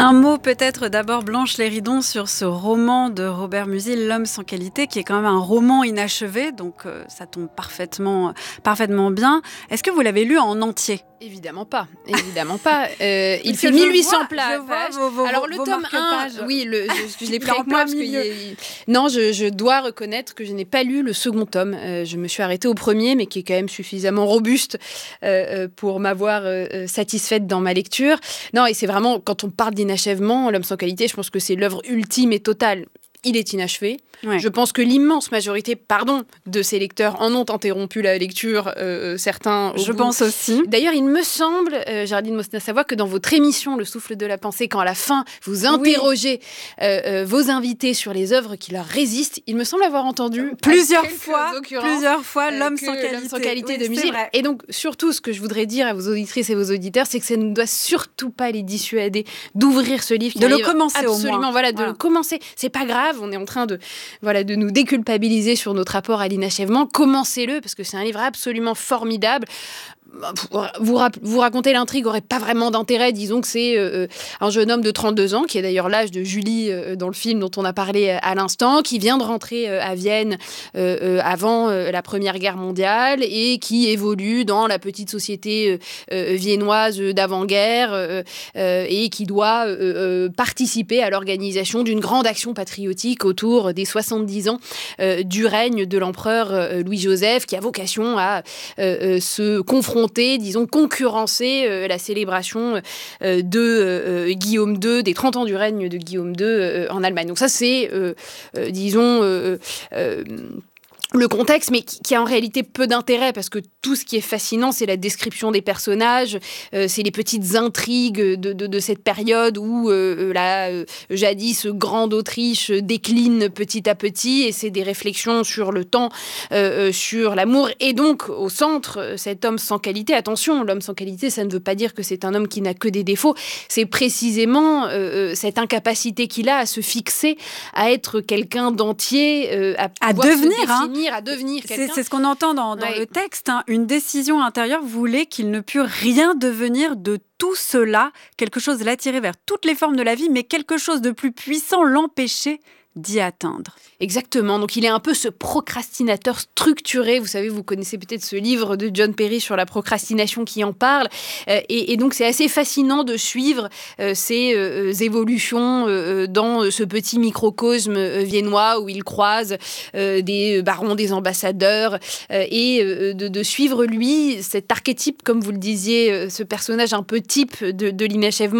Un mot peut-être d'abord, Blanche Léridon, sur ce roman de Robert Musil, L'homme sans qualité, qui est quand même un roman inachevé, donc ça tombe parfaitement bien. Est-ce que vous l'avez lu en entier ? Évidemment pas. Il fait 1800 pages. Alors le tome 1, oui, je l'ai pris avec moi parce que non, je dois reconnaître que je n'ai pas lu le second tome. Je me suis arrêtée au premier, mais qui est quand même suffisamment robuste pour m'avoir satisfaite dans ma lecture. Non, et c'est vraiment, quand on parle d'inachèvement, L'homme sans qualité, je pense que c'est l'œuvre ultime et totale. Il est inachevé. Ouais. Je pense que l'immense majorité, de ses lecteurs en ont interrompu la lecture, certains. Je pense aussi. D'ailleurs, il me semble, Géraldine Mosna-Savoie, que dans votre émission, Le souffle de la pensée, quand à la fin, vous interrogez vos invités sur les œuvres qui leur résistent, il me semble avoir entendu plusieurs fois L'homme sans qualité de Musil. Et donc, surtout, ce que je voudrais dire à vos auditrices et vos auditeurs, c'est que ça ne doit surtout pas les dissuader d'ouvrir ce livre. De le commencer absolument, au moins. De le commencer. C'est pas grave. On est en train de nous déculpabiliser sur notre rapport à l'inachèvement. Commencez-le, parce que c'est un livre absolument formidable. Vous raconter l'intrigue n'aurait pas vraiment d'intérêt. Disons que c'est un jeune homme de 32 ans, qui est d'ailleurs l'âge de Julie dans le film dont on a parlé à l'instant, qui vient de rentrer à Vienne avant la Première Guerre mondiale et qui évolue dans la petite société viennoise d'avant-guerre et qui doit participer à l'organisation d'une grande action patriotique autour des 70 ans du règne de l'empereur Louis-Joseph, qui a vocation à se confronter, concurrencer la célébration de Guillaume II, des 30 ans du règne de Guillaume II en Allemagne. Donc ça, c'est, le contexte, mais qui a en réalité peu d'intérêt, parce que tout ce qui est fascinant, c'est la description des personnages, c'est les petites intrigues de cette période où la jadis grande Autriche décline petit à petit, et c'est des réflexions sur le temps, sur l'amour, et donc au centre, cet homme sans qualité. Attention, l'homme sans qualité, ça ne veut pas dire que c'est un homme qui n'a que des défauts, c'est précisément cette incapacité qu'il a à se fixer, à être quelqu'un d'entier, à devenir, à devenir quelqu'un. C'est ce qu'on entend dans le texte. Une décision intérieure voulait qu'il ne pût rien devenir de tout cela. Quelque chose l'attirait vers toutes les formes de la vie, mais quelque chose de plus puissant l'empêchait d'y atteindre. Exactement. Donc, il est un peu ce procrastinateur structuré. Vous savez, vous connaissez peut-être ce livre de John Perry sur la procrastination qui en parle. Et donc, c'est assez fascinant de suivre ces évolutions dans ce petit microcosme viennois où il croise des barons, des ambassadeurs, et de suivre, lui, cet archétype, comme vous le disiez, ce personnage un peu type de l'inachèvement,